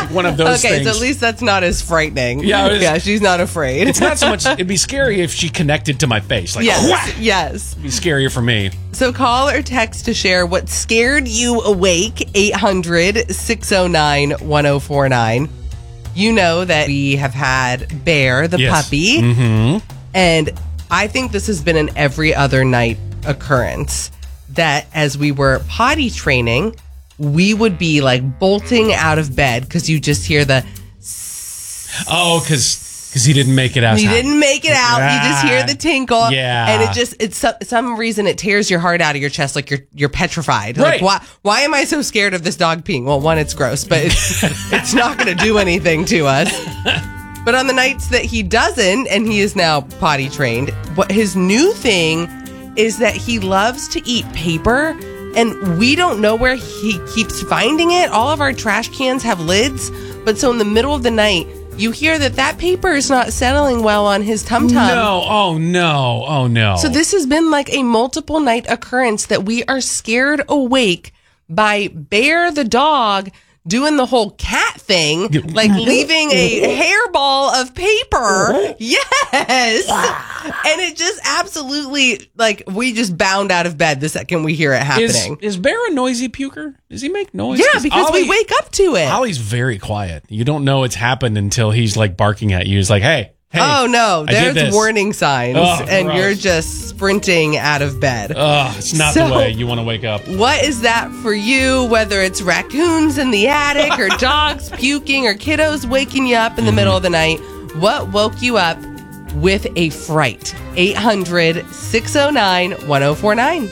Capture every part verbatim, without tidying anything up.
one of those okay, things. so at least that's not as frightening. Yeah, it was- yeah, she's not afraid. It's not so much. It'd be scary if she connected to my face. Like, yes, whack! yes. It'd be scarier for me. So call or text to share what scared you awake, eight hundred, six oh nine, one oh four nine. You know that we have had Bear, the Yes. puppy, Mm-hmm. and I think this has been an every other night occurrence that as we were potty training, we would be like bolting out of bed because you just hear the, Oh, because because he didn't make it out. you didn't make it out. You just hear the tinkle. Yeah. And it just, it's some, some reason it tears your heart out of your chest like you're you're petrified. Right. Like, why, why am I so scared of this dog peeing? Well, one, it's gross, but it's, it's not going to do anything to us. But on the nights that he doesn't, and he is now potty trained, what his new thing is that he loves to eat paper, and we don't know where he keeps finding it. All of our trash cans have lids, but so in the middle of the night, you hear that that paper is not settling well on his tum-tum. No. Oh, no. Oh, no. So this has been like a multiple night occurrence that we are scared awake by Bear the dog doing the whole cat thing, like leaving a hairball of paper. Yes. And it just absolutely, like, we just bound out of bed the second we hear it Is, happening. is Bear a noisy puker? Does he make noise? Yeah, because Ollie, we wake up to it. Ollie's very quiet. You don't know it's happened until he's like barking at you. He's like, hey, hey. Oh, no. I did There's this. warning signs, Oh, and gross. you're just sprinting out of bed. Ugh, it's not So- the way you want to wake up. What is that for you? Whether it's raccoons in the attic or dogs puking or kiddos waking you up in the middle of the night, what woke you up with a fright? eight hundred, six oh nine, one oh four nine.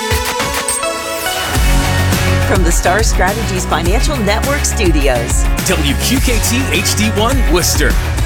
From the Star Strategies Financial Network Studios. W Q K T H D one Worcester.